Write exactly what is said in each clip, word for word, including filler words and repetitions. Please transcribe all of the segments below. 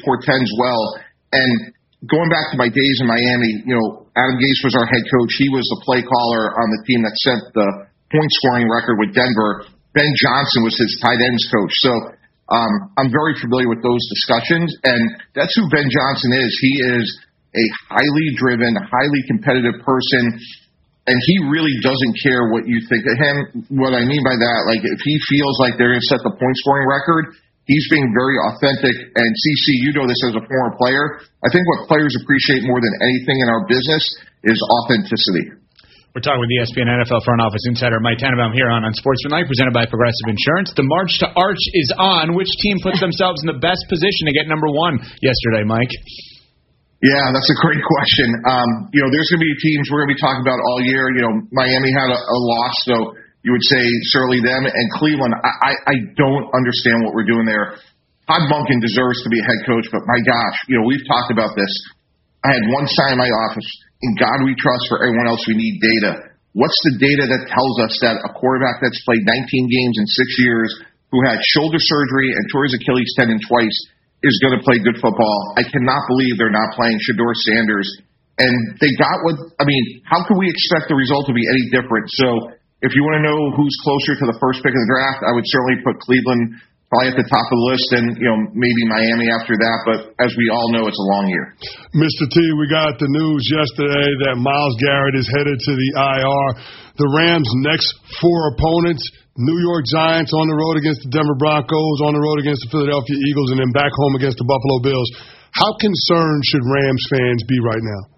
portends well. And going back to my days in Miami, you know, Adam Gase was our head coach. He was the play caller on the team that set the point scoring record with Denver. Ben Johnson was his tight ends coach. So um, I'm very familiar with those discussions, and that's who Ben Johnson is. He is a highly driven, highly competitive person, and he really doesn't care what you think of him. What I mean by that, like if he feels like they're going to set the point scoring record, he's being very authentic. And C C, you know this as a former player. I think what players appreciate more than anything in our business is authenticity. We're talking with E S P N N F L front office insider Mike Tannenbaum here on Unsportsmanlike, presented by Progressive Insurance. The March to Arch is on. Which team puts themselves in the best position to get number one yesterday, Mike? Yeah, that's a great question. Um, you know, there's going to be teams we're going to be talking about all year. You know, Miami had a, a loss, so you would say certainly them. And Cleveland, I, I, I don't understand what we're doing there. Todd Monken deserves to be a head coach, but my gosh, you know, we've talked about this. I had one sign in my office. In God we trust, for everyone else we need data. What's the data that tells us that a quarterback that's played nineteen games in six years, who had shoulder surgery and tore his Achilles tendon twice, is going to play good football? I cannot believe they're not playing Shedeur Sanders. And they got what, I mean, how can we expect the result to be any different? So if you want to know who's closer to the first pick of the draft, I would certainly put Cleveland probably at the top of the list, and you know maybe Miami after that. But as we all know, it's a long year. Mister T, we got the news yesterday that Myles Garrett is headed to the I R. The Rams' next four opponents: New York Giants on the road against the Denver Broncos, on the road against the Philadelphia Eagles, and then back home against the Buffalo Bills. How concerned should Rams fans be right now?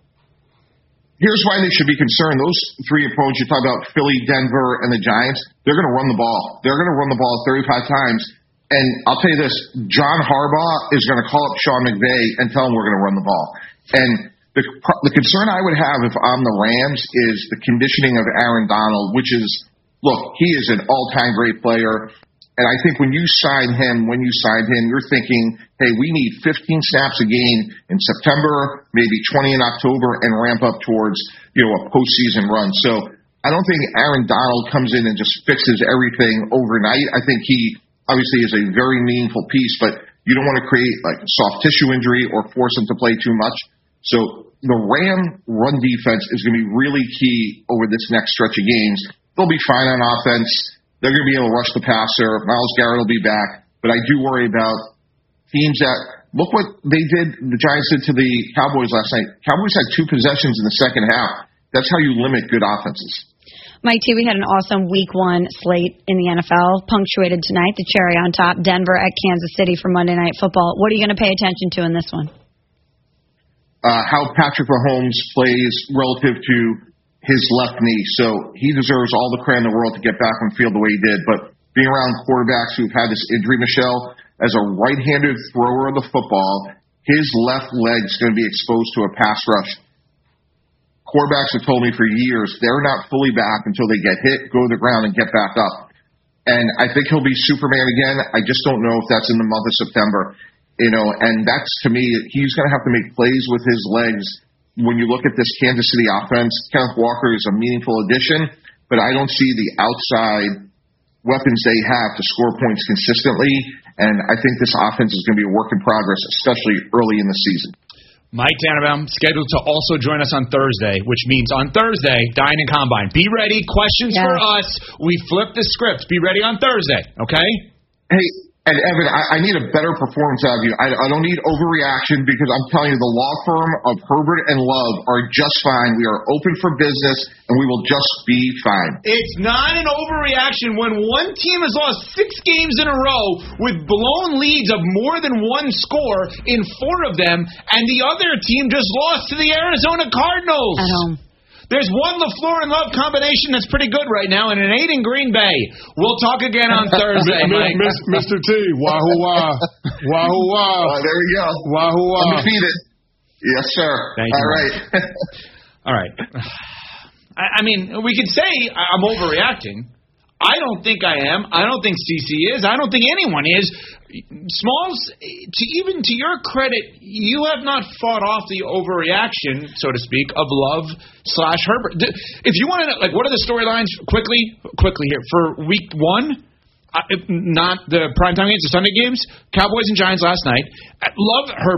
Here's why they should be concerned. Those three opponents you talk about, Philly, Denver, and the Giants, they're going to run the ball. They're going to run the ball thirty-five times. And I'll tell you this, John Harbaugh is going to call up Sean McVay and tell him we're going to run the ball. And the the concern I would have if I'm the Rams is the conditioning of Aaron Donald, which is, look, he is an all-time great player. And I think when you sign him, when you signed him, you're thinking, hey, we need fifteen snaps a game in September, maybe twenty in October, and ramp up towards, you know, a postseason run. So I don't think Aaron Donald comes in and just fixes everything overnight. I think he obviously is a very meaningful piece, but you don't want to create like a soft tissue injury or force him to play too much. So the Ram run defense is going to be really key over this next stretch of games. They'll be fine on offense. They're going to be able to rush the passer. Myles Garrett will be back. But I do worry about teams that, look what they did, the Giants did to the Cowboys last night. Cowboys had two possessions in the second half. That's how you limit good offenses. Mike T, we had an awesome week one slate in the N F L, punctuated tonight, the cherry on top, Denver at Kansas City for Monday Night Football. What are you going to pay attention to in this one? Uh, how Patrick Mahomes plays relative to his left knee. So he deserves all the credit in the world to get back on the field the way he did. But being around quarterbacks who've had this injury, Michelle, as a right-handed thrower of the football, his left leg's going to be exposed to a pass rush. Quarterbacks have told me for years they're not fully back until they get hit, go to the ground, and get back up. And I think he'll be Superman again. I just don't know if that's in the month of September. You know, and that's, to me, he's going to have to make plays with his legs. When you look at this Kansas City offense, Kenneth Walker is a meaningful addition, but I don't see the outside weapons they have to score points consistently. And I think this offense is going to be a work in progress, especially early in the season. Mike Tannenbaum scheduled to also join us on Thursday, which means on Thursday, Dine and Combine. Be ready. Questions yes. for us. We flipped the script. Be ready on Thursday, okay? Hey, and Evan, I, I need a better performance out of you. I, I don't need overreaction because I'm telling you, the law firm of Herbert and Love are just fine. We are open for business, and we will just be fine. It's not an overreaction when one team has lost six games in a row with blown leads of more than one score in four of them, and the other team just lost to the Arizona Cardinals. At home. There's one LaFleur and Love combination that's pretty good right now, and an eight in Green Bay. We'll talk again on Thursday, Mike. Mister T, wahoo wah, wahoo wah. Oh, there we go. Wahoo wah. Undefeated. Yes, sir. Thank you. All right. All right. I, I mean, we could say I'm overreacting. I don't think I am. I don't think C C is. I don't think anyone is. Smalls, to even to your credit, you have not fought off the overreaction, so to speak, of Love slash Herbert. If you want to know, like, what are the storylines quickly, quickly here for week one? Uh, not the primetime games, the Sunday games. Cowboys and Giants last night. Love Herbert.